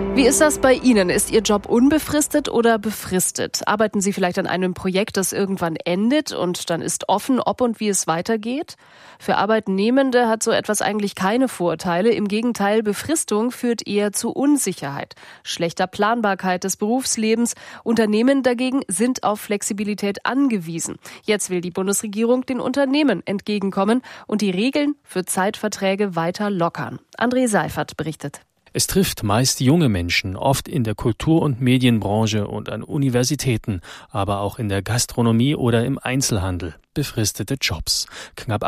Wie ist das bei Ihnen? Ist Ihr Job unbefristet oder befristet? Arbeiten Sie vielleicht an einem Projekt, das irgendwann endet und dann ist offen, ob und wie es weitergeht? Für Arbeitnehmende hat so etwas eigentlich keine Vorteile. Im Gegenteil, Befristung führt eher zu Unsicherheit, schlechter Planbarkeit des Berufslebens. Unternehmen dagegen sind auf Flexibilität angewiesen. Jetzt will die Bundesregierung den Unternehmen entgegenkommen und die Regeln für Zeitverträge weiter lockern. André Seifert berichtet. Es trifft meist junge Menschen, oft in der Kultur- und Medienbranche und an Universitäten, aber auch in der Gastronomie oder im Einzelhandel. Befristete Jobs. Knapp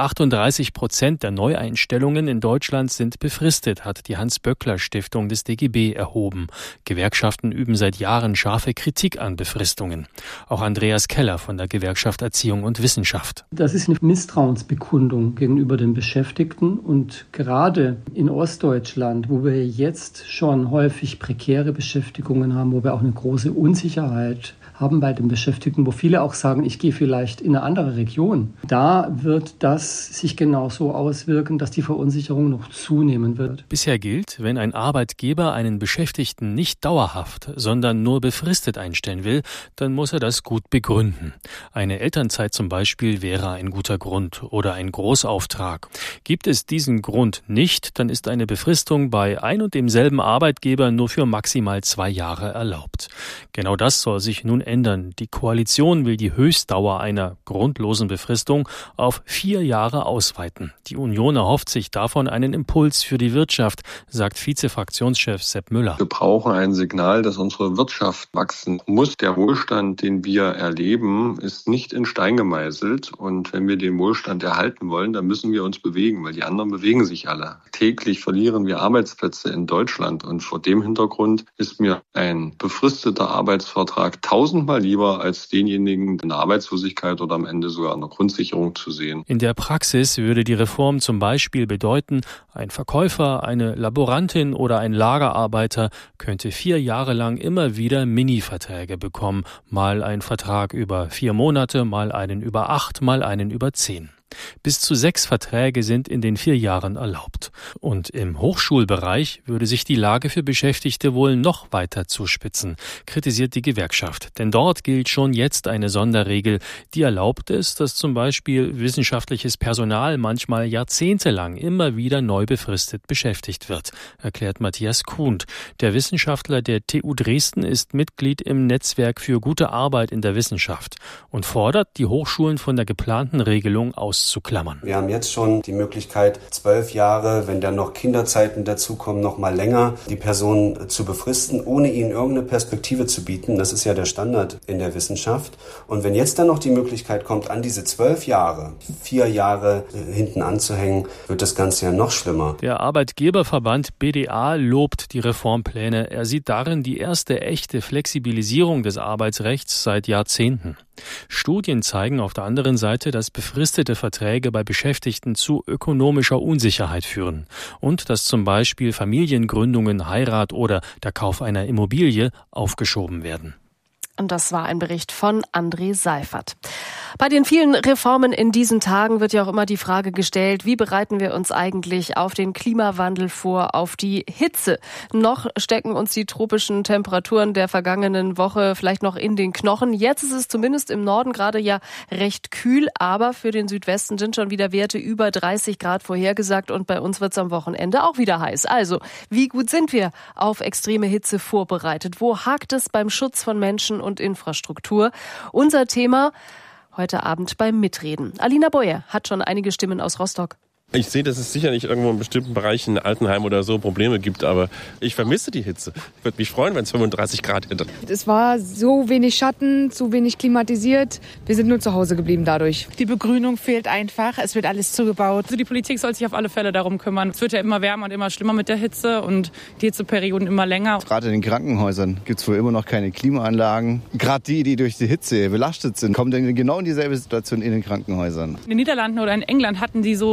38% der Neueinstellungen in Deutschland sind befristet, hat die Hans-Böckler-Stiftung des DGB erhoben. Gewerkschaften üben seit Jahren scharfe Kritik an Befristungen. Auch Andreas Keller von der Gewerkschaft Erziehung und Wissenschaft. Das ist eine Misstrauensbekundung gegenüber den Beschäftigten und gerade in Ostdeutschland, wo wir jetzt schon häufig prekäre Beschäftigungen haben, wo wir auch eine große Unsicherheit haben bei den Beschäftigten, wo viele auch sagen, ich gehe vielleicht in eine andere Region. Da wird das sich genauso auswirken, dass die Verunsicherung noch zunehmen wird. Bisher gilt, wenn ein Arbeitgeber einen Beschäftigten nicht dauerhaft, sondern nur befristet einstellen will, dann muss er das gut begründen. Eine Elternzeit zum Beispiel wäre ein guter Grund oder ein Großauftrag. Gibt es diesen Grund nicht, dann ist eine Befristung bei ein und demselben Arbeitgeber nur für maximal 2 Jahre erlaubt. Genau das soll sich nun ändern. Die Koalition will die Höchstdauer einer grundlosen Befristung auf 4 Jahre ausweiten. Die Union erhofft sich davon einen Impuls für die Wirtschaft, sagt Vize-Fraktionschef Sepp Müller. Wir brauchen ein Signal, dass unsere Wirtschaft wachsen muss. Der Wohlstand, den wir erleben, ist nicht in Stein gemeißelt. Und wenn wir den Wohlstand erhalten wollen, dann müssen wir uns bewegen, weil die anderen bewegen sich alle. Täglich verlieren wir Arbeitsplätze in Deutschland. Und vor dem Hintergrund ist mir ein befristeter Arbeitsvertrag 1000-mal lieber als denjenigen in der Arbeitslosigkeit oder am Ende sogar an der Grundsicherung zu sehen. In der Praxis würde die Reform zum Beispiel bedeuten, ein Verkäufer, eine Laborantin oder ein Lagerarbeiter könnte 4 Jahre lang immer wieder Mini-Verträge bekommen. Mal ein Vertrag über 4 Monate, mal einen über 8, mal einen über 10. Bis zu 6 Verträge sind in den 4 Jahren erlaubt. Und im Hochschulbereich würde sich die Lage für Beschäftigte wohl noch weiter zuspitzen, kritisiert die Gewerkschaft. Denn dort gilt schon jetzt eine Sonderregel, die erlaubt es, dass zum Beispiel wissenschaftliches Personal manchmal jahrzehntelang immer wieder neu befristet beschäftigt wird, erklärt Matthias Kuhnt. Der Wissenschaftler der TU Dresden ist Mitglied im Netzwerk für gute Arbeit in der Wissenschaft und fordert, die Hochschulen von der geplanten Regelung auszuklammern. Wir haben jetzt schon die Möglichkeit, 12 Jahre, wenn dann noch Kinderzeiten dazukommen, noch mal länger, die Person zu befristen, ohne ihnen irgendeine Perspektive zu bieten. Das ist ja der Standard in der Wissenschaft. Und wenn jetzt dann noch die Möglichkeit kommt, an diese 12 Jahre, 4 Jahre hinten anzuhängen, wird das Ganze ja noch schlimmer. Der Arbeitgeberverband BDA lobt die Reformpläne. Er sieht darin die erste echte Flexibilisierung des Arbeitsrechts seit Jahrzehnten. Studien zeigen auf der anderen Seite, dass befristete Verträge bei Beschäftigten zu ökonomischer Unsicherheit führen und dass zum Beispiel Familiengründungen, Heirat oder der Kauf einer Immobilie aufgeschoben werden. Und das war ein Bericht von André Seifert. Bei den vielen Reformen in diesen Tagen wird ja auch immer die Frage gestellt, wie bereiten wir uns eigentlich auf den Klimawandel vor, auf die Hitze? Noch stecken uns die tropischen Temperaturen der vergangenen Woche vielleicht noch in den Knochen. Jetzt ist es zumindest im Norden gerade ja recht kühl, aber für den Südwesten sind schon wieder Werte über 30 Grad vorhergesagt und bei uns wird es am Wochenende auch wieder heiß. Also, wie gut sind wir auf extreme Hitze vorbereitet? Wo hakt es beim Schutz von Menschen und Infrastruktur? Unser Thema heute Abend beim Mitreden. Alina Boyer hat schon einige Stimmen aus Rostock. Ich sehe, dass es sicher nicht irgendwo in bestimmten Bereichen, Altenheim oder so, Probleme gibt, aber ich vermisse die Hitze. Ich würde mich freuen, wenn es 35 Grad hätte. Es war so wenig Schatten, zu wenig klimatisiert. Wir sind nur zu Hause geblieben dadurch. Die Begrünung fehlt einfach, es wird alles zugebaut. Also die Politik soll sich auf alle Fälle darum kümmern. Es wird ja immer wärmer und immer schlimmer mit der Hitze und die Hitzeperioden immer länger. Gerade in den Krankenhäusern gibt es wohl immer noch keine Klimaanlagen. Gerade die durch die Hitze belastet sind, kommen dann genau in dieselbe Situation in den Krankenhäusern. In den Niederlanden oder in England hatten die so in den Supermärkten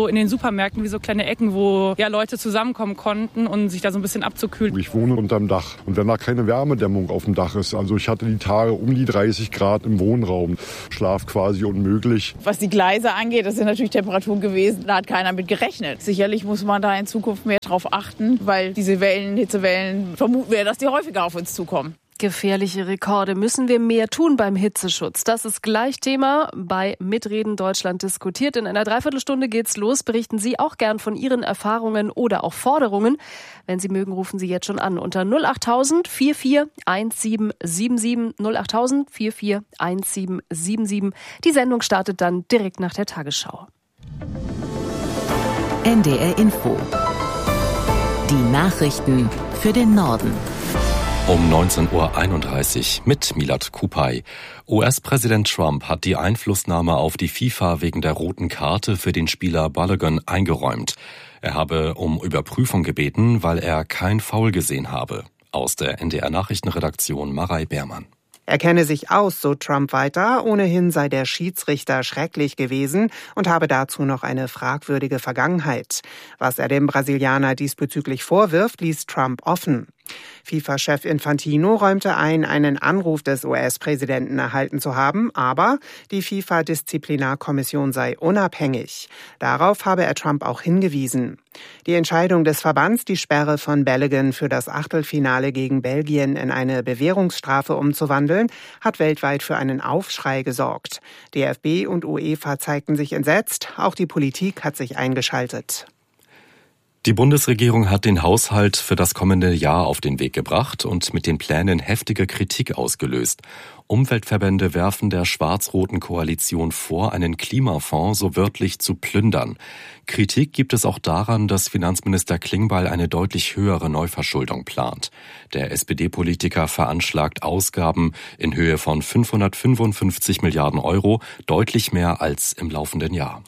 Supermärkten wie so kleine Ecken, wo Leute zusammenkommen konnten und sich da so ein bisschen abzukühlen. Ich wohne unterm Dach und wenn da keine Wärmedämmung auf dem Dach ist, also ich hatte die Tage um die 30 Grad im Wohnraum, Schlaf quasi unmöglich. Was die Gleise angeht, das sind natürlich Temperaturen gewesen, da hat keiner mit gerechnet. Sicherlich muss man da in Zukunft mehr drauf achten, weil diese Hitzewellen, vermuten wir, dass die häufiger auf uns zukommen. Gefährliche Rekorde. Müssen wir mehr tun beim Hitzeschutz? Das ist gleich Thema bei Mitreden Deutschland diskutiert. In einer Dreiviertelstunde geht's los. Berichten Sie auch gern von Ihren Erfahrungen oder auch Forderungen. Wenn Sie mögen, rufen Sie jetzt schon an unter 08000 44 1777 08000 44 1777. Die Sendung startet dann direkt nach der Tagesschau. NDR Info. Die Nachrichten für den Norden. Um 19.31 Uhr mit Milad Kupay. US-Präsident Trump hat die Einflussnahme auf die FIFA wegen der roten Karte für den Spieler Balogun eingeräumt. Er habe um Überprüfung gebeten, weil er kein Foul gesehen habe. Aus der NDR-Nachrichtenredaktion Marei Beermann. Er kenne sich aus, so Trump weiter. Ohnehin sei der Schiedsrichter schrecklich gewesen und habe dazu noch eine fragwürdige Vergangenheit. Was er dem Brasilianer diesbezüglich vorwirft, ließ Trump offen. FIFA-Chef Infantino räumte ein, einen Anruf des US-Präsidenten erhalten zu haben, aber die FIFA-Disziplinarkommission sei unabhängig. Darauf habe er Trump auch hingewiesen. Die Entscheidung des Verbands, die Sperre von Balogun für das Achtelfinale gegen Belgien in eine Bewährungsstrafe umzuwandeln, hat weltweit für einen Aufschrei gesorgt. DFB und UEFA zeigten sich entsetzt, auch die Politik hat sich eingeschaltet. Die Bundesregierung hat den Haushalt für das kommende Jahr auf den Weg gebracht und mit den Plänen heftige Kritik ausgelöst. Umweltverbände werfen der schwarz-roten Koalition vor, einen Klimafonds so wörtlich zu plündern. Kritik gibt es auch daran, dass Finanzminister Klingbeil eine deutlich höhere Neuverschuldung plant. Der SPD-Politiker veranschlagt Ausgaben in Höhe von 555 Milliarden Euro, deutlich mehr als im laufenden Jahr.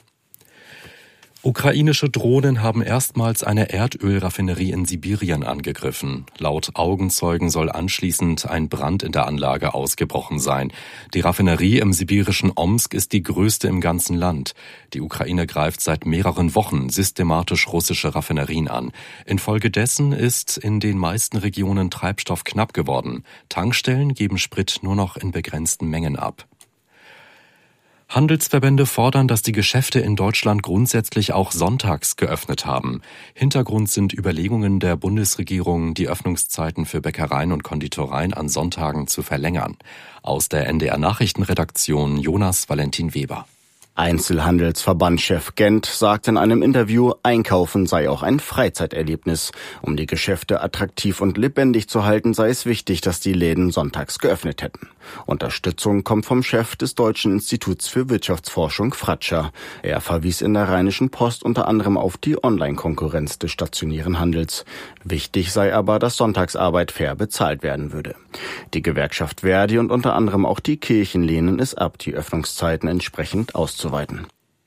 Ukrainische Drohnen haben erstmals eine Erdölraffinerie in Sibirien angegriffen. Laut Augenzeugen soll anschließend ein Brand in der Anlage ausgebrochen sein. Die Raffinerie im sibirischen Omsk ist die größte im ganzen Land. Die Ukraine greift seit mehreren Wochen systematisch russische Raffinerien an. Infolgedessen ist in den meisten Regionen Treibstoff knapp geworden. Tankstellen geben Sprit nur noch in begrenzten Mengen ab. Handelsverbände fordern, dass die Geschäfte in Deutschland grundsätzlich auch sonntags geöffnet haben. Hintergrund sind Überlegungen der Bundesregierung, die Öffnungszeiten für Bäckereien und Konditoreien an Sonntagen zu verlängern. Aus der NDR-Nachrichtenredaktion Jonas Valentin Weber. Einzelhandelsverbandschef Gent sagt in einem Interview, Einkaufen sei auch ein Freizeiterlebnis. Um die Geschäfte attraktiv und lebendig zu halten, sei es wichtig, dass die Läden sonntags geöffnet hätten. Unterstützung kommt vom Chef des Deutschen Instituts für Wirtschaftsforschung Fratscher. Er verwies in der Rheinischen Post unter anderem auf die Online-Konkurrenz des stationären Handels. Wichtig sei aber, dass Sonntagsarbeit fair bezahlt werden würde. Die Gewerkschaft Verdi und unter anderem auch die Kirchen lehnen es ab, die Öffnungszeiten entsprechend auszuweiten.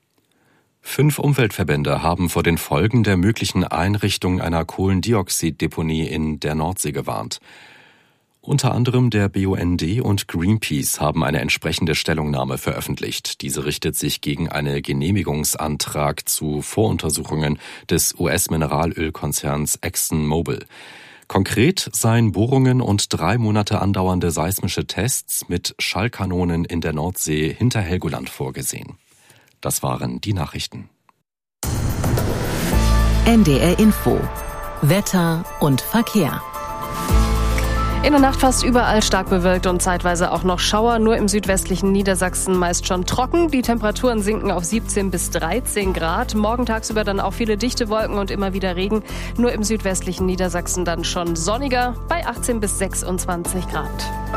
5 Umweltverbände haben vor den Folgen der möglichen Einrichtung einer Kohlendioxiddeponie in der Nordsee gewarnt. Unter anderem der BUND und Greenpeace haben eine entsprechende Stellungnahme veröffentlicht. Diese richtet sich gegen einen Genehmigungsantrag zu Voruntersuchungen des US-Mineralölkonzerns ExxonMobil. Konkret seien Bohrungen und 3 Monate andauernde seismische Tests mit Schallkanonen in der Nordsee hinter Helgoland vorgesehen. Das waren die Nachrichten. NDR Info. Wetter und Verkehr. In der Nacht fast überall stark bewölkt und zeitweise auch noch Schauer. Nur im südwestlichen Niedersachsen meist schon trocken. Die Temperaturen sinken auf 17 bis 13 Grad. Morgen tagsüber dann auch viele dichte Wolken und immer wieder Regen. Nur im südwestlichen Niedersachsen dann schon sonniger bei 18 bis 26 Grad.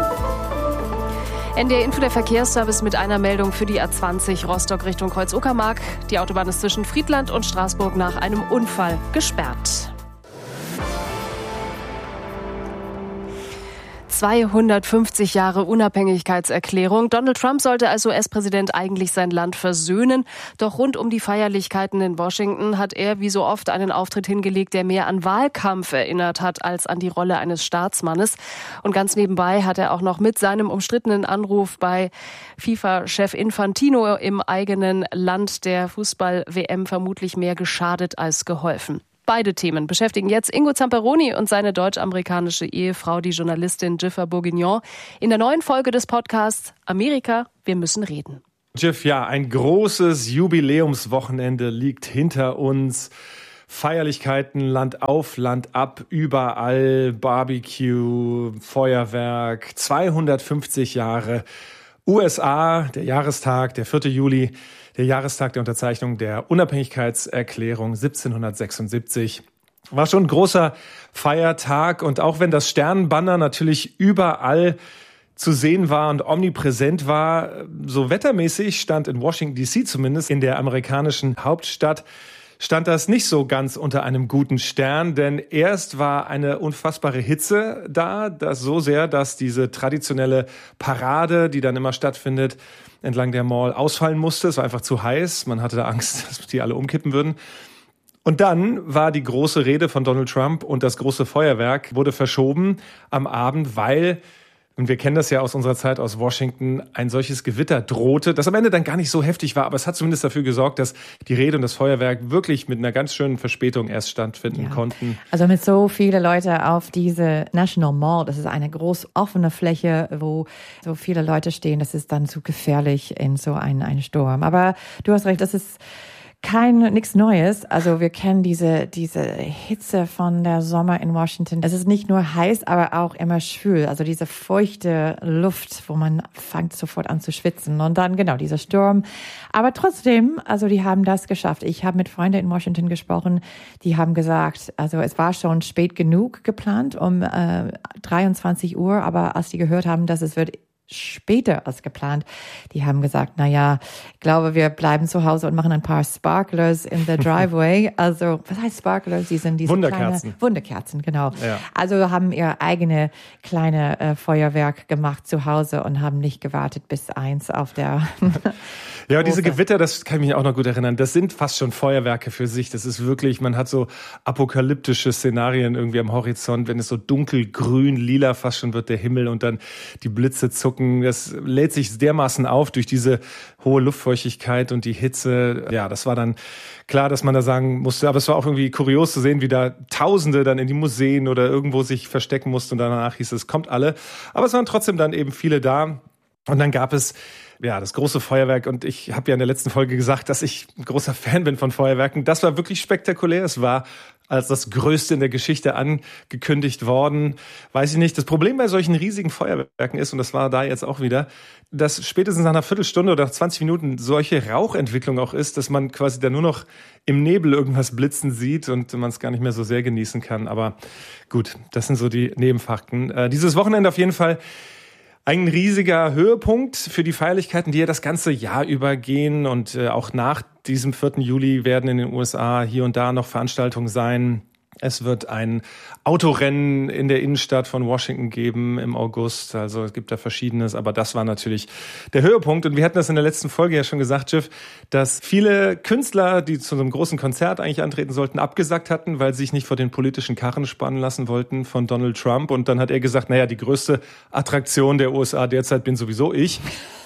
NDR Info, der Verkehrsservice mit einer Meldung für die A20 Rostock Richtung Kreuz-Uckermark. Die Autobahn ist zwischen Friedland und Straßburg nach einem Unfall gesperrt. 250 Jahre Unabhängigkeitserklärung. Donald Trump sollte als US-Präsident eigentlich sein Land versöhnen. Doch rund um die Feierlichkeiten in Washington hat er wie so oft einen Auftritt hingelegt, der mehr an Wahlkampf erinnert hat als an die Rolle eines Staatsmannes. Und ganz nebenbei hat er auch noch mit seinem umstrittenen Anruf bei FIFA-Chef Infantino im eigenen Land der Fußball-WM vermutlich mehr geschadet als geholfen. Beide Themen beschäftigen jetzt Ingo Zamperoni und seine deutsch-amerikanische Ehefrau, die Journalistin Jiffer Bourguignon, in der neuen Folge des Podcasts Amerika, wir müssen reden. Jiff, ja, ein großes Jubiläumswochenende liegt hinter uns. Feierlichkeiten, Land auf, Land ab, überall, Barbecue, Feuerwerk, 250 Jahre USA, der Jahrestag, der 4. Juli, der Jahrestag der Unterzeichnung der Unabhängigkeitserklärung 1776. War schon ein großer Feiertag und auch wenn das Sternenbanner natürlich überall zu sehen war und omnipräsent war, so wettermäßig stand in Washington D.C. zumindest, in der amerikanischen Hauptstadt, stand das nicht so ganz unter einem guten Stern, denn erst war eine unfassbare Hitze da, das so sehr, dass diese traditionelle Parade, die dann immer stattfindet, entlang der Mall ausfallen musste. Es war einfach zu heiß, man hatte da Angst, dass die alle umkippen würden. Und dann war die große Rede von Donald Trump und das große Feuerwerk wurde verschoben am Abend, weil, und wir kennen das ja aus unserer Zeit aus Washington, ein solches Gewitter drohte, das am Ende dann gar nicht so heftig war, aber es hat zumindest dafür gesorgt, dass die Rede und das Feuerwerk wirklich mit einer ganz schönen Verspätung erst stattfinden konnten. Also mit so viele Leute auf diese National Mall, das ist eine groß offene Fläche, wo so viele Leute stehen, das ist dann zu gefährlich in so einen Sturm. Aber du hast recht, das ist nichts Neues. Also wir kennen diese Hitze von der Sommer in Washington. Es ist nicht nur heiß, aber auch immer schwül. Also diese feuchte Luft, wo man fängt sofort an zu schwitzen. Und dann genau dieser Sturm. Aber trotzdem, also die haben das geschafft. Ich habe mit Freunden in Washington gesprochen. Die haben gesagt, also es war schon spät genug geplant, um 23 Uhr. Aber als die gehört haben, dass es wird später als geplant. Die haben gesagt, ich glaube, wir bleiben zu Hause und machen ein paar Sparklers in the driveway. Also, was heißt Sparklers? Die sind diese Wunderkerzen. Wunderkerzen, genau. Ja. Also haben ihr eigene kleine Feuerwerk gemacht zu Hause und haben nicht gewartet bis 1 auf der Ja, diese Gewitter, das kann ich mich auch noch gut erinnern, das sind fast schon Feuerwerke für sich. Das ist wirklich, man hat so apokalyptische Szenarien irgendwie am Horizont, wenn es so dunkelgrün, lila fast schon wird der Himmel und dann die Blitze zucken. Das lädt sich dermaßen auf durch diese hohe Luftfeuchtigkeit und die Hitze. Ja, das war dann klar, dass man da sagen musste, aber es war auch irgendwie kurios zu sehen, wie da Tausende dann in die Museen oder irgendwo sich verstecken mussten und danach hieß es, kommt alle. Aber es waren trotzdem dann eben viele da und dann gab es das große Feuerwerk und ich habe ja in der letzten Folge gesagt, dass ich ein großer Fan bin von Feuerwerken. Das war wirklich spektakulär. Es war als das Größte in der Geschichte angekündigt worden. Weiß ich nicht. Das Problem bei solchen riesigen Feuerwerken ist, und das war da jetzt auch wieder, dass spätestens nach einer Viertelstunde oder 20 Minuten solche Rauchentwicklung auch ist, dass man quasi da nur noch im Nebel irgendwas blitzen sieht und man es gar nicht mehr so sehr genießen kann. Aber gut, das sind so die Nebenfakten. Dieses Wochenende auf jeden Fall ein riesiger Höhepunkt für die Feierlichkeiten, die ja das ganze Jahr übergehen und auch nach diesem 4. Juli werden in den USA hier und da noch Veranstaltungen sein. Es wird ein Autorennen in der Innenstadt von Washington geben im August. Also es gibt da Verschiedenes, aber das war natürlich der Höhepunkt. Und wir hatten das in der letzten Folge ja schon gesagt, Jiff, dass viele Künstler, die zu so einem großen Konzert eigentlich antreten sollten, abgesagt hatten, weil sie sich nicht vor den politischen Karren spannen lassen wollten von Donald Trump. Und dann hat er gesagt, die größte Attraktion der USA derzeit bin sowieso ich.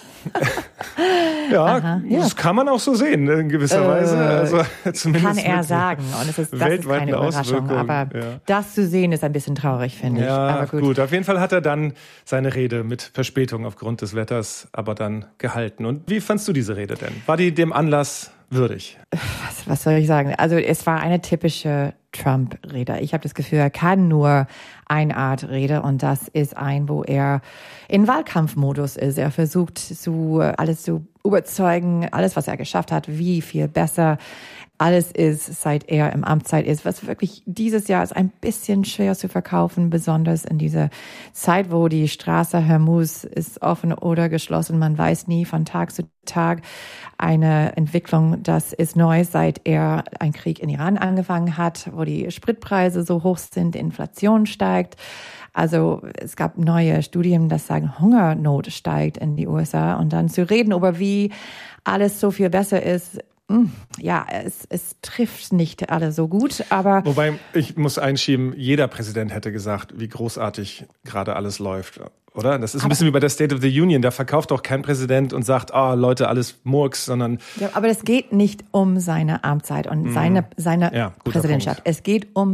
Das kann man auch so sehen, in gewisser Weise. Also zumindest kann er sagen. Und das ist keine Überraschung. Aber das zu sehen ist ein bisschen traurig, finde ich. Aber gut. Auf jeden Fall hat er dann seine Rede mit Verspätung aufgrund des Wetters aber dann gehalten. Und wie fandst du diese Rede denn? War die dem Anlass würdig? Was soll ich sagen? Also es war eine typische Trump-Rede. Ich habe das Gefühl, er kann nur eine Art Rede und das ist wo er in Wahlkampfmodus ist. Er versucht alles zu überzeugen, alles, was er geschafft hat, wie viel besser alles ist, seit er im Amtszeit ist, was wirklich dieses Jahr ist ein bisschen schwer zu verkaufen, besonders in dieser Zeit, wo die Straße Hormuz ist offen oder geschlossen. Man weiß nie von Tag zu Tag. Eine Entwicklung, das ist neu, seit er einen Krieg in Iran angefangen hat, wo die Spritpreise so hoch sind, die Inflation steigt. Also es gab neue Studien, das sagen, Hungernot steigt in die USA. Und dann zu reden über wie alles so viel besser ist, ja, es trifft nicht alle so gut, aber... Wobei, ich muss einschieben, jeder Präsident hätte gesagt, wie großartig gerade alles läuft, oder? Das ist ein bisschen wie bei der State of the Union. Da verkauft auch kein Präsident und sagt, Leute, alles Murks, sondern... Ja, aber es geht nicht um seine Amtszeit und seine Präsidentschaft. Es geht um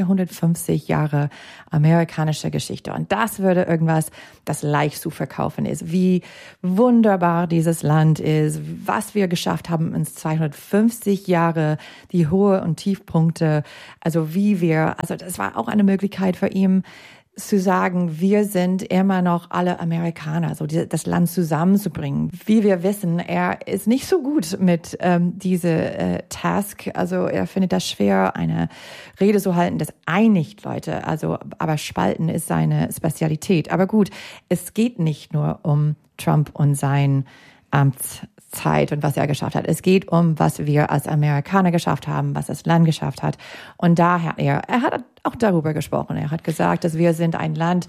250 Jahre amerikanische Geschichte. Und das würde irgendwas, das leicht zu verkaufen ist. Wie wunderbar dieses Land ist, was wir geschafft haben in 250 Jahre, die Hohe und Tiefpunkte. Also das war auch eine Möglichkeit für ihn, zu sagen, wir sind immer noch alle Amerikaner, also das Land zusammenzubringen. Wie wir wissen, er ist nicht so gut mit diese Task, also er findet das schwer, eine Rede zu halten, das einigt Leute, aber Spalten ist seine Spezialität. Aber gut, es geht nicht nur um Trump und sein Amtszeit und was er geschafft hat. Es geht um, was wir als Amerikaner geschafft haben, was das Land geschafft hat. Und da hat er hat auch darüber gesprochen. Er hat gesagt, dass wir sind ein Land,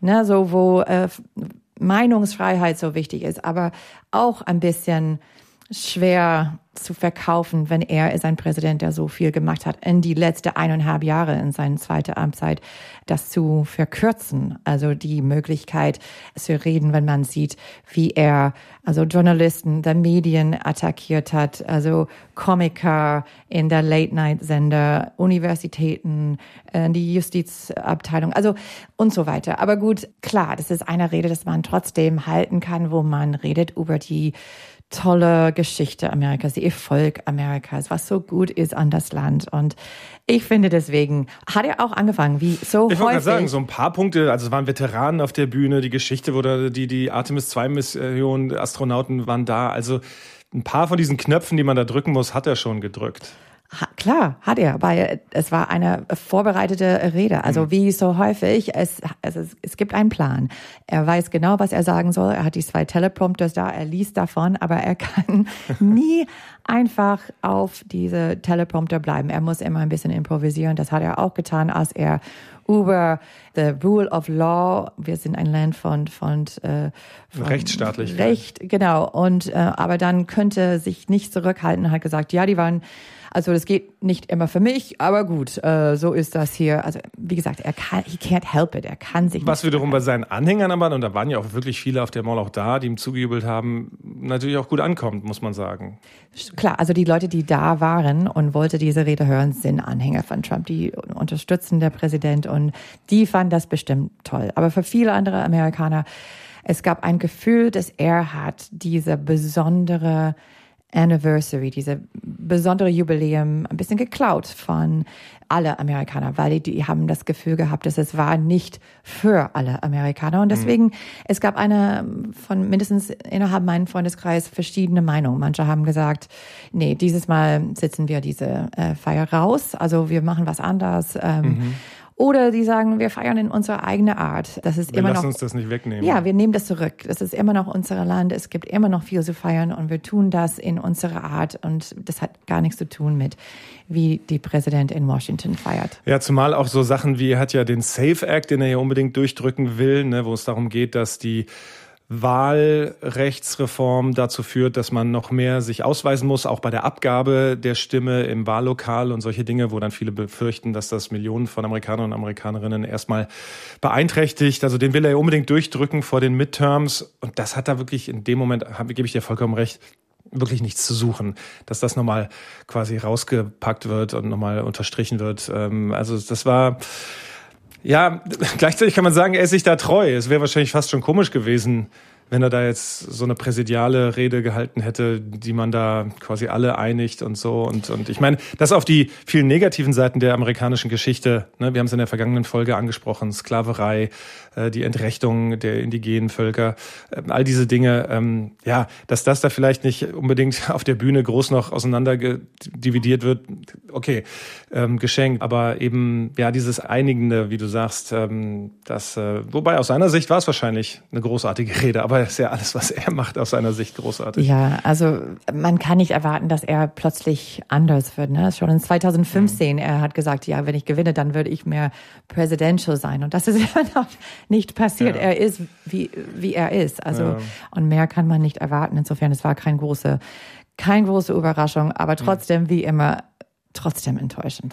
wo Meinungsfreiheit so wichtig ist, aber auch ein bisschen schwer zu verkaufen, wenn er ist ein Präsident, der so viel gemacht hat, in die letzten 1,5 Jahre in seiner zweiten Amtszeit, das zu verkürzen. Also die Möglichkeit zu reden, wenn man sieht, wie er Journalisten der Medien attackiert hat, also Komiker in der Late-Night-Sender, Universitäten, die Justizabteilung, und so weiter. Aber gut, klar, das ist eine Rede, dass man trotzdem halten kann, wo man redet über die tolle Geschichte Amerikas, die Erfolg Amerikas, was so gut ist an das Land. Und ich finde deswegen, hat er auch angefangen, wie so häufig. Ich wollte gerade sagen, so ein paar Punkte, es waren Veteranen auf der Bühne, die Geschichte, wo die Artemis-2-Mission, Astronauten waren da. Also ein paar von diesen Knöpfen, die man da drücken muss, hat er schon gedrückt. Klar, hat er, weil es war eine vorbereitete Rede. Also wie so häufig, es gibt einen Plan. Er weiß genau, was er sagen soll. Er hat die 2 Teleprompters da, er liest davon, aber er kann nie einfach auf diese Teleprompter bleiben. Er muss immer ein bisschen improvisieren. Das hat er auch getan, als er über the rule of law, wir sind ein Land von Rechtsstaatlichkeit. Recht, genau. Und aber dann könnte sich nicht zurückhalten und hat gesagt, ja, die waren, das geht nicht immer für mich, aber gut, so ist das hier. Also wie gesagt, he can't help it, er kann sich nicht. Was wiederum bei seinen Anhängern aber, und da waren ja auch wirklich viele auf der Mall auch da, die ihm zugejubelt haben, natürlich auch gut ankommt, muss man sagen. Klar, also die Leute, die da waren und wollten diese Rede hören, sind Anhänger von Trump, die unterstützen der Präsident und die fanden das bestimmt toll. Aber für viele andere Amerikaner, es gab ein Gefühl, dass er hat diese besondere Anniversary, diese besondere Jubiläum ein bisschen geklaut von alle Amerikaner, weil die haben das Gefühl gehabt, dass es war nicht für alle Amerikaner. Und deswegen, es gab von mindestens innerhalb meinem Freundeskreis verschiedene Meinungen. Manche haben gesagt, nee, dieses Mal sitzen wir diese Feier raus, also wir machen was anderes. Oder die sagen, wir feiern in unserer eigenen Art. Das ist immer noch. Lassen uns das nicht wegnehmen. Ja, wir nehmen das zurück. Das ist immer noch unser Land. Es gibt immer noch viel zu feiern und wir tun das in unserer Art. Und das hat gar nichts zu tun mit, wie die Präsident in Washington feiert. Ja, zumal auch so Sachen wie, er hat ja den SAFE Act, den er ja unbedingt durchdrücken will, wo es darum geht, dass die Wahlrechtsreform dazu führt, dass man noch mehr sich ausweisen muss, auch bei der Abgabe der Stimme im Wahllokal und solche Dinge, wo dann viele befürchten, dass das Millionen von Amerikanern und Amerikanerinnen erstmal beeinträchtigt. Also den will er ja unbedingt durchdrücken vor den Midterms. Und das hat da wirklich in dem Moment, gebe ich dir vollkommen recht, wirklich nichts zu suchen, dass das nochmal quasi rausgepackt wird und nochmal unterstrichen wird. Also das war... Ja, gleichzeitig kann man sagen, er ist sich da treu. Es wäre wahrscheinlich fast schon komisch gewesen, wenn er da jetzt so eine präsidiale Rede gehalten hätte, die man da quasi alle einigt und so. Und ich meine, das auf die vielen negativen Seiten der amerikanischen Geschichte, wir haben es in der vergangenen Folge angesprochen, Sklaverei, die Entrechtung der indigenen Völker, all diese Dinge, dass das da vielleicht nicht unbedingt auf der Bühne groß noch auseinander dividiert wird, okay, geschenkt. Aber eben, dieses Einigende, wie du sagst, wobei aus seiner Sicht war es wahrscheinlich eine großartige Rede, aber ist ja alles, was er macht, aus seiner Sicht großartig. Ja, also man kann nicht erwarten, dass er plötzlich anders wird. Ne? Schon in 2015, er hat gesagt, ja, wenn ich gewinne, dann würde ich mehr presidential sein. Und das ist immer noch nicht passiert. Ja. Er ist, wie er ist. Also und mehr kann man nicht erwarten. Insofern, es war keine große Überraschung, aber trotzdem, wie immer, trotzdem enttäuschend.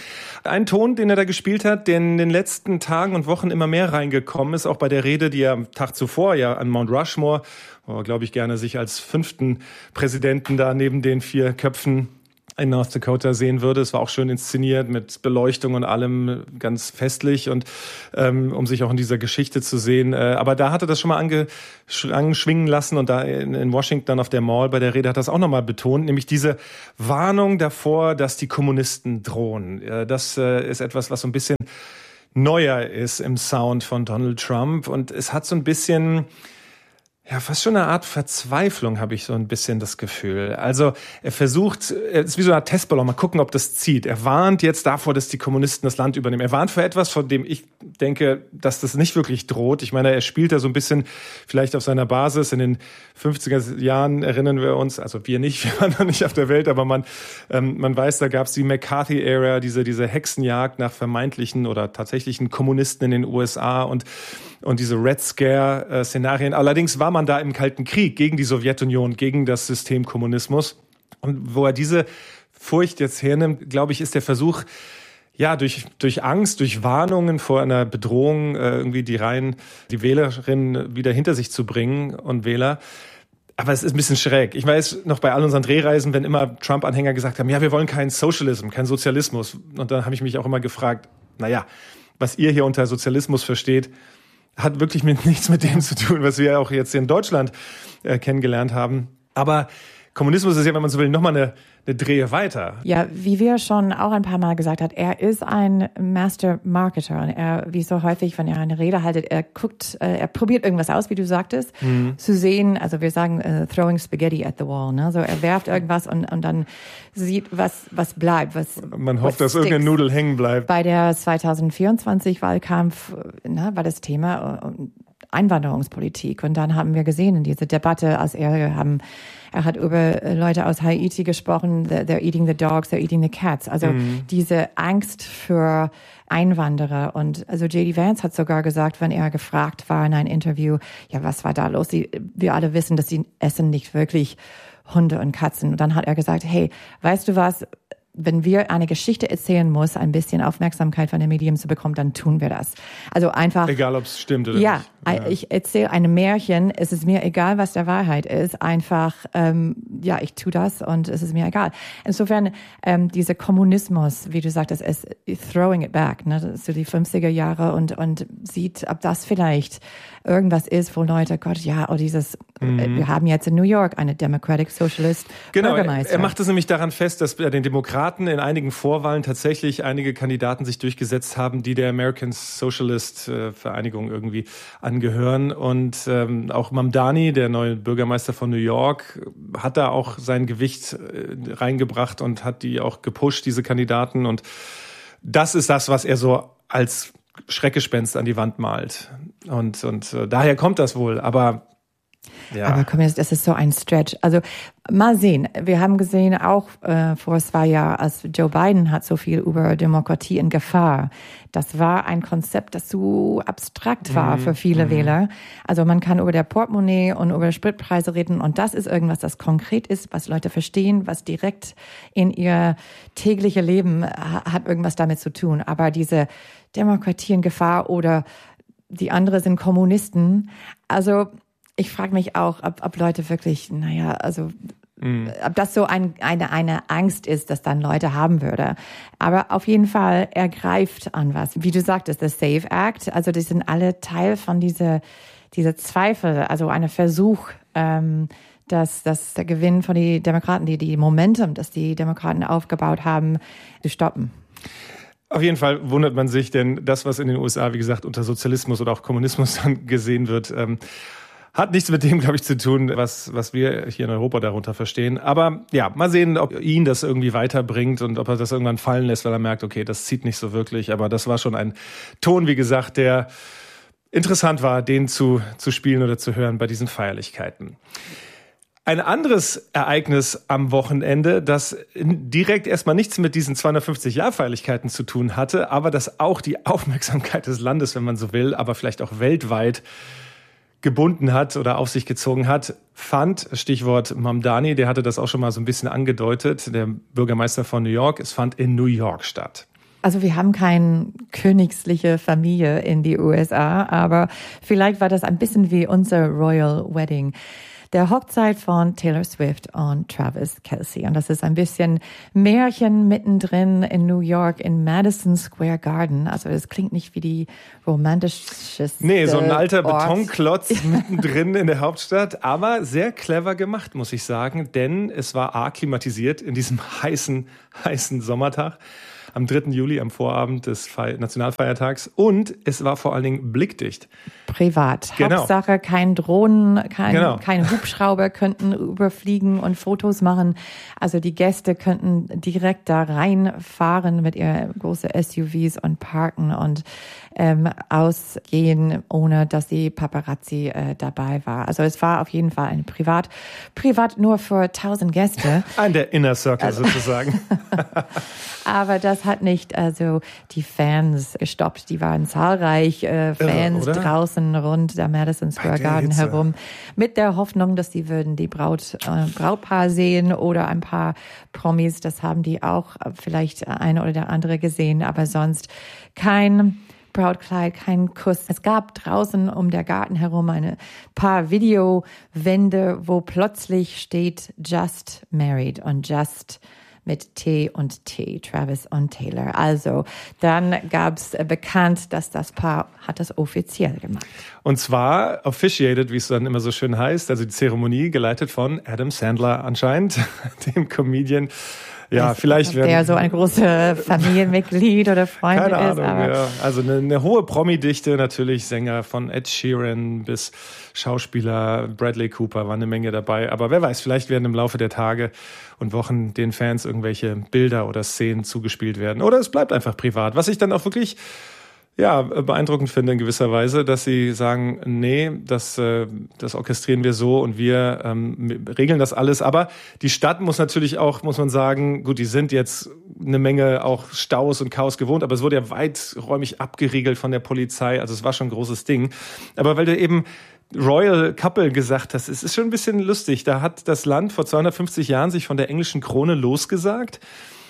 Ein Ton, den er da gespielt hat, der in den letzten Tagen und Wochen immer mehr reingekommen ist, auch bei der Rede, die er am Tag zuvor ja an Mount Rushmore, wo er, glaube ich, gerne sich als 5. Präsidenten da neben den 4 Köpfen in North Dakota sehen würde. Es war auch schön inszeniert mit Beleuchtung und allem, ganz festlich und um sich auch in dieser Geschichte zu sehen. Aber da hat er das schon mal anschwingen lassen und da in Washington auf der Mall bei der Rede hat er das auch nochmal betont, nämlich diese Warnung davor, dass die Kommunisten drohen. Das ist etwas, was so ein bisschen neuer ist im Sound von Donald Trump und es hat so ein bisschen... Ja, fast schon eine Art Verzweiflung, habe ich so ein bisschen das Gefühl. Also er ist wie so eine Art Testballon, mal gucken, ob das zieht. Er warnt jetzt davor, dass die Kommunisten das Land übernehmen. Er warnt für etwas, von dem ich denke, dass das nicht wirklich droht. Ich meine, er spielt da so ein bisschen vielleicht auf seiner Basis. In den 50er Jahren erinnern wir uns, also wir nicht, wir waren noch nicht auf der Welt, aber man weiß, da gab es die McCarthy-Ära, diese Hexenjagd nach vermeintlichen oder tatsächlichen Kommunisten in den USA und diese Red Scare-Szenarien. Allerdings war man da im Kalten Krieg gegen die Sowjetunion, gegen das System Kommunismus. Und wo er diese Furcht jetzt hernimmt, glaube ich, ist der Versuch, ja, durch Angst, durch Warnungen vor einer Bedrohung irgendwie die Wählerinnen wieder hinter sich zu bringen und Wähler. Aber es ist ein bisschen schräg. Ich weiß noch bei all unseren Drehreisen, wenn immer Trump-Anhänger gesagt haben, ja, wir wollen keinen Socialism, keinen Sozialismus. Und dann habe ich mich auch immer gefragt, naja, was ihr hier unter Sozialismus versteht, hat wirklich nichts mit dem zu tun, was wir auch jetzt in Deutschland kennengelernt haben. Aber Kommunismus ist ja, wenn man so will, nochmal eine Drehe weiter. Ja, wie wir schon auch ein paar Mal gesagt haben, er ist ein Master Marketer und er, wie so häufig, wenn er eine Rede haltet, er probiert irgendwas aus, wie du sagtest, zu sehen, also wir sagen throwing spaghetti at the wall, ne? So er werft irgendwas und dann sieht, was bleibt, man hofft, dass irgendeine Nudel hängen bleibt. Bei der 2024 Wahlkampf, war das Thema Einwanderungspolitik und dann haben wir gesehen in dieser Debatte, als er hat über Leute aus Haiti gesprochen, they're eating the dogs, they're eating the cats. Also diese Angst für Einwanderer. Und also J.D. Vance hat sogar gesagt, wenn er gefragt war in einem Interview, ja, was war da los? Wir alle wissen, dass sie essen nicht wirklich Hunde und Katzen. Und dann hat er gesagt, hey, weißt du was? Wenn wir eine Geschichte erzählen muss, ein bisschen Aufmerksamkeit von den Medien zu bekommen, dann tun wir das. Also einfach. Egal, ob es stimmt oder nicht. Ja, ich erzähle ein Märchen. Es ist mir egal, was der Wahrheit ist. Einfach, ich tue das und es ist mir egal. Insofern, dieser Kommunismus, wie du sagtest, ist throwing it back, ne, so die 50er Jahre und sieht, ob das vielleicht irgendwas ist, wo Leute, Gott, ja, oder wir haben jetzt in New York eine Democratic Socialist Bürgermeister. Er macht es nämlich daran fest, dass bei den Demokraten in einigen Vorwahlen tatsächlich einige Kandidaten sich durchgesetzt haben, die der American Socialist Vereinigung irgendwie angehören. Und auch Mamdani, der neue Bürgermeister von New York, hat da auch sein Gewicht reingebracht und hat die auch gepusht, diese Kandidaten. Und das ist das, was er so als Schreckgespenst an die Wand malt. Und daher kommt das wohl. Aber ja. Aber komm, das ist so ein Stretch. Also mal sehen. Wir haben gesehen, auch vor 2 Jahren, als Joe Biden hat so viel über Demokratie in Gefahr. Das war ein Konzept, das so abstrakt war für viele Wähler. Also man kann über der Portemonnaie und über Spritpreise reden und das ist irgendwas, das konkret ist, was Leute verstehen, was direkt in ihr tägliche Leben hat irgendwas damit zu tun. Aber diese Demokratie in Gefahr oder die anderen sind Kommunisten, also ich frage mich auch, ob Leute wirklich, ob das so eine Angst ist, dass dann Leute haben würde. Aber auf jeden Fall, er greift an was. Wie du sagtest, der SAFE Act, also die sind alle Teil von diese Zweifel, also ein Versuch, dass der Gewinn von den Demokraten, die Momentum, das die Demokraten aufgebaut haben, zu stoppen. Auf jeden Fall wundert man sich, denn das, was in den USA, wie gesagt, unter Sozialismus oder auch Kommunismus dann gesehen wird, hat nichts mit dem, glaube ich, zu tun, was wir hier in Europa darunter verstehen. Aber ja, mal sehen, ob ihn das irgendwie weiterbringt und ob er das irgendwann fallen lässt, weil er merkt, okay, das zieht nicht so wirklich. Aber das war schon ein Ton, wie gesagt, der interessant war, den zu spielen oder zu hören bei diesen Feierlichkeiten. Ein anderes Ereignis am Wochenende, das direkt erstmal nichts mit diesen 250-Jahr-Feierlichkeiten zu tun hatte, aber das auch die Aufmerksamkeit des Landes, wenn man so will, aber vielleicht auch weltweit gebunden hat oder auf sich gezogen hat, fand, Stichwort Mamdani, der hatte das auch schon mal so ein bisschen angedeutet, der Bürgermeister von New York, es fand in New York statt. Also wir haben keine königliche Familie in die USA, aber vielleicht war das ein bisschen wie unser Royal Wedding. Der Hochzeit von Taylor Swift und Travis Kelce. Und das ist ein bisschen Märchen mittendrin in New York in Madison Square Garden. Also das klingt nicht wie die romantischste Nee, so ein alter Ort. Betonklotz mittendrin in der Hauptstadt. Aber sehr clever gemacht, muss ich sagen. Denn es war klimatisiert in diesem heißen Sommertag. Am 3. Juli, am Vorabend des Nationalfeiertags. Und es war vor allen Dingen blickdicht. Privat. Genau. Hauptsache kein Drohnen, kein Hubschrauber könnten überfliegen und Fotos machen. Also die Gäste könnten direkt da reinfahren mit ihren großen SUVs und parken und ausgehen, ohne dass die Paparazzi dabei war. Also es war auf jeden Fall ein privat nur für 1000 Gäste. Ein der Inner Circle sozusagen. Aber das hat nicht die Fans gestoppt. Die waren zahlreich Fans draußen rund der Madison Square Garden herum, mit der Hoffnung, dass sie würden die Brautpaar sehen oder ein paar Promis. Das haben die auch vielleicht eine oder der andere gesehen, aber sonst kein Brautkleid, kein Kuss. Es gab draußen um der Garten herum ein paar Videowände, wo plötzlich steht Just Married und Just mit T und T, Travis und Taylor. Also dann gab's bekannt, dass das Paar hat das offiziell gemacht. Und zwar officiated, wie es dann immer so schön heißt, also die Zeremonie geleitet von Adam Sandler anscheinend, dem Comedian. Ja, vielleicht werden der so ein großes Familienmitglied oder Freund ist. Keine Ahnung, aber ja. Also eine hohe Promi-Dichte, natürlich Sänger von Ed Sheeran bis Schauspieler, Bradley Cooper, war eine Menge dabei. Aber wer weiß, vielleicht werden im Laufe der Tage und Wochen den Fans irgendwelche Bilder oder Szenen zugespielt werden. Oder es bleibt einfach privat. Was ich dann auch wirklich beeindruckend finde in gewisser Weise, dass sie sagen, nee, das orchestrieren wir so und wir regeln das alles. Aber die Stadt muss natürlich auch, muss man sagen, gut, die sind jetzt eine Menge auch Staus und Chaos gewohnt, aber es wurde ja weiträumig abgeriegelt von der Polizei. Also es war schon ein großes Ding. Aber weil du eben Royal Couple gesagt hast, es ist schon ein bisschen lustig. Da hat das Land vor 250 Jahren sich von der englischen Krone losgesagt.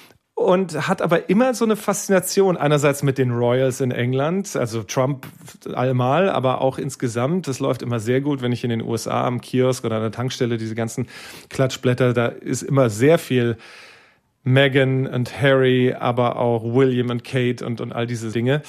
Und hat aber immer so eine Faszination einerseits mit den Royals in England, also Trump allemal, aber auch insgesamt. Das läuft immer sehr gut, wenn ich in den USA am Kiosk oder an der Tankstelle diese ganzen Klatschblätter, da ist immer sehr viel Meghan und Harry, aber auch William und Kate und all diese Dinge.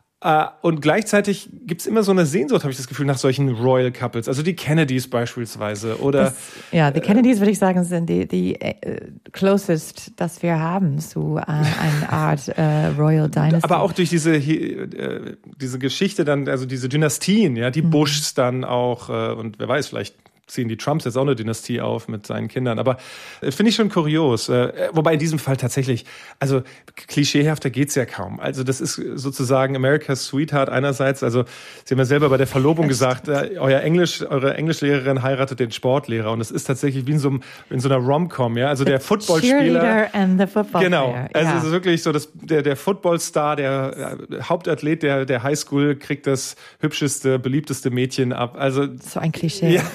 Und gleichzeitig gibt's immer so eine Sehnsucht, habe ich das Gefühl, nach solchen Royal Couples. Also die Kennedys beispielsweise. Oder die Kennedys, würde ich sagen, sind die closest, das wir haben zu einer Art Royal Dynasty. Aber auch durch diese Geschichte dann, also diese Dynastien, ja, die Bushs dann auch, und wer weiß, vielleicht ziehen die Trumps jetzt auch eine Dynastie auf mit seinen Kindern. Aber finde ich schon kurios. Wobei in diesem Fall tatsächlich, also klischeehafter geht's ja kaum. Also das ist sozusagen America's Sweetheart einerseits. Also Sie haben ja selber bei der Verlobung gesagt, eure Englischlehrerin heiratet den Sportlehrer. Und es ist tatsächlich wie in so einer Rom-Com, ja. Also der Footballspieler. And the football genau. player. Also es ist wirklich so, der Footballstar, der Hauptathlet der Highschool kriegt das hübscheste, beliebteste Mädchen ab. Also so ein Klischee. Ja.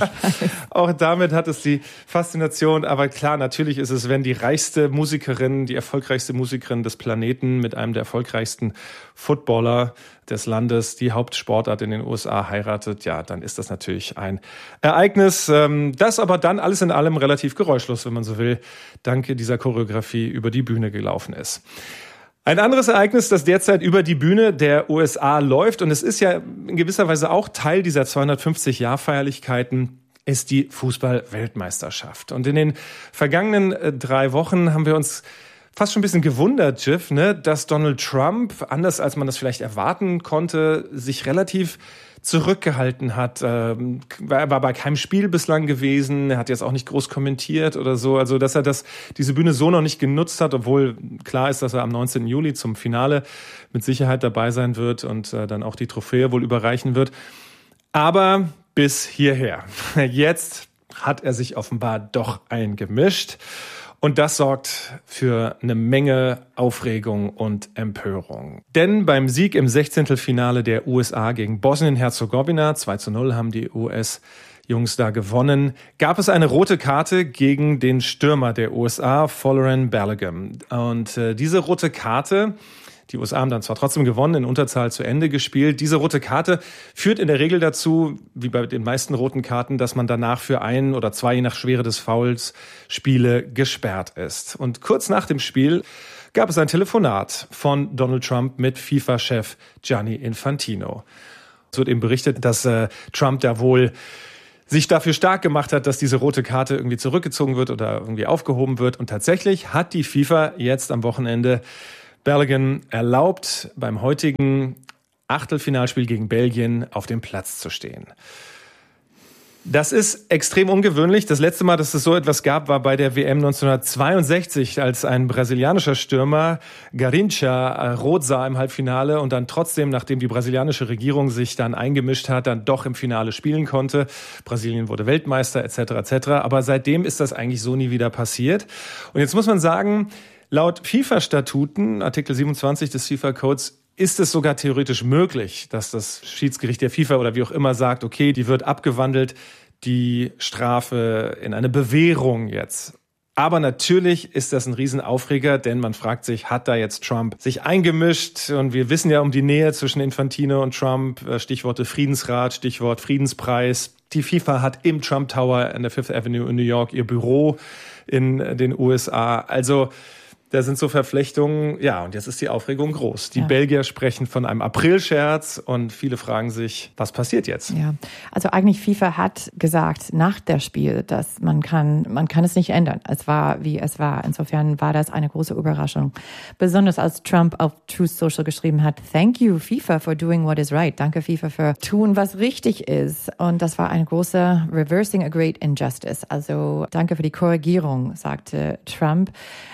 Auch damit hat es die Faszination, aber klar, natürlich ist es, wenn die reichste Musikerin, die erfolgreichste Musikerin des Planeten mit einem der erfolgreichsten Footballer des Landes die Hauptsportart in den USA heiratet, ja, dann ist das natürlich ein Ereignis, das aber dann alles in allem relativ geräuschlos, wenn man so will, dank dieser Choreografie über die Bühne gelaufen ist. Ein anderes Ereignis, das derzeit über die Bühne der USA läuft, und es ist ja in gewisser Weise auch Teil dieser 250-Jahr-Feierlichkeiten, ist die Fußball-Weltmeisterschaft. Und in den vergangenen 3 Wochen haben wir uns fast schon ein bisschen gewundert, Jiff, ne, dass Donald Trump, anders als man das vielleicht erwarten konnte, sich relativ zurückgehalten hat. Er war bei keinem Spiel bislang gewesen, er hat jetzt auch nicht groß kommentiert oder so. Also, dass er diese Bühne so noch nicht genutzt hat, obwohl klar ist, dass er am 19. Juli zum Finale mit Sicherheit dabei sein wird und dann auch die Trophäe wohl überreichen wird. Aber bis hierher. Jetzt hat er sich offenbar doch eingemischt. Und das sorgt für eine Menge Aufregung und Empörung. Denn beim Sieg im 16. Finale der USA gegen Bosnien-Herzegowina, 2:0 haben die US-Jungs da gewonnen, gab es eine rote Karte gegen den Stürmer der USA, Folarin Balogun. Und diese rote Karte, die USA haben dann zwar trotzdem gewonnen, in Unterzahl zu Ende gespielt. Diese rote Karte führt in der Regel dazu, wie bei den meisten roten Karten, dass man danach für 1 oder 2, je nach Schwere des Fouls, Spiele gesperrt ist. Und kurz nach dem Spiel gab es ein Telefonat von Donald Trump mit FIFA-Chef Gianni Infantino. Es wird eben berichtet, dass Trump da wohl sich dafür stark gemacht hat, dass diese rote Karte irgendwie zurückgezogen wird oder irgendwie aufgehoben wird. Und tatsächlich hat die FIFA jetzt am Wochenende Balogun erlaubt, beim heutigen Achtelfinalspiel gegen Belgien auf dem Platz zu stehen. Das ist extrem ungewöhnlich. Das letzte Mal, dass es so etwas gab, war bei der WM 1962, als ein brasilianischer Stürmer Garrincha rot sah im Halbfinale und dann trotzdem, nachdem die brasilianische Regierung sich dann eingemischt hat, dann doch im Finale spielen konnte. Brasilien wurde Weltmeister etc. etc. Aber seitdem ist das eigentlich so nie wieder passiert. Und jetzt muss man sagen, laut FIFA-Statuten, Artikel 27 des FIFA-Codes, ist es sogar theoretisch möglich, dass das Schiedsgericht der FIFA oder wie auch immer sagt, okay, die wird abgewandelt, die Strafe in eine Bewährung jetzt. Aber natürlich ist das ein Riesenaufreger, denn man fragt sich, hat da jetzt Trump sich eingemischt? Und wir wissen ja um die Nähe zwischen Infantino und Trump, Stichworte Friedensrat, Stichwort Friedenspreis. Die FIFA hat im Trump Tower in der Fifth Avenue in New York ihr Büro in den USA. Also da sind so Verflechtungen, ja, und jetzt ist die Aufregung groß. Die Belgier sprechen von einem Aprilscherz und viele fragen sich, was passiert jetzt? Ja, also eigentlich FIFA hat gesagt nach der Spiel, dass man kann es nicht ändern. Es war, wie es war. Insofern war das eine große Überraschung. Besonders als Trump auf Truth Social geschrieben hat, thank you FIFA for doing what is right. Danke FIFA für tun, was richtig ist. Und das war eine große reversing a great injustice. Also danke für die Korrigierung, sagte Trump.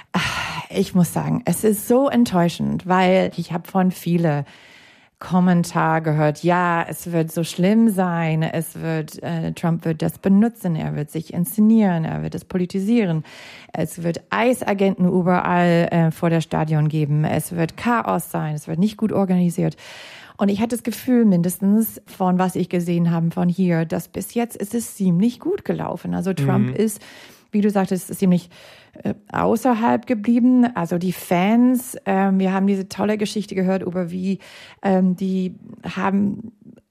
Ich muss sagen, es ist so enttäuschend, weil ich habe von vielen Kommentaren gehört, ja, es wird so schlimm sein, Trump wird das benutzen, er wird sich inszenieren, er wird es politisieren, es wird ICE-Agenten überall vor der Stadion geben, es wird Chaos sein, es wird nicht gut organisiert. Und ich hatte das Gefühl, mindestens von was ich gesehen habe von hier, dass bis jetzt ist es ziemlich gut gelaufen. Also Trump ist, wie du sagtest, ist ziemlich außerhalb geblieben. Also die Fans, wir haben diese tolle Geschichte gehört über wie die haben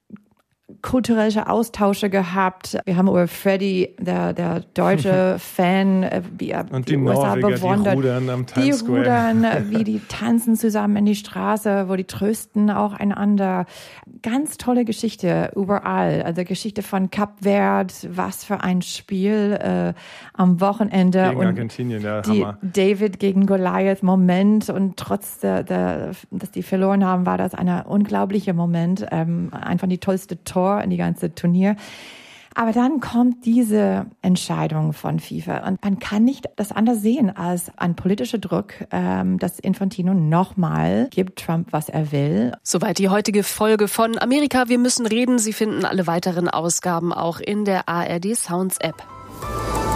kulturelle Austausche gehabt. Wir haben über Freddie, der deutsche Fan, wie er und die USA Norweger, bewundert. Die rudern am Times Square. Die rudern, wie die tanzen zusammen in die Straße, wo die trösten auch einander. Ganz tolle Geschichte überall. Also Geschichte von Kap Verde, was für ein Spiel am Wochenende. Gegen Argentinien, ja, die Hammer. David gegen Goliath Moment und trotz dass die verloren haben, war das ein unglaublicher Moment. Einfach die tollste Tor in die ganze Turnier. Aber dann kommt diese Entscheidung von FIFA und man kann nicht das anders sehen als ein politischer Druck, dass Infantino nochmal gibt Trump, was er will. Soweit die heutige Folge von Amerika. Wir müssen reden. Sie finden alle weiteren Ausgaben auch in der ARD Sounds App.